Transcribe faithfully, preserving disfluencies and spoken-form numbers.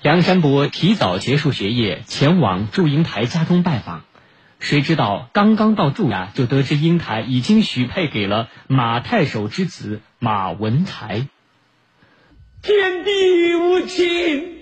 梁山伯提早结束学业，前往祝英台家中拜访。谁知道刚刚到祝家，就得知英台已经许配给了马太守之子马文才。 天地无情，